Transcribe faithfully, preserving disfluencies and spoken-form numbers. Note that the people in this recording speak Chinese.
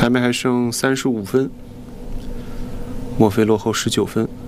台妹还剩三十五分，墨菲落后十九分。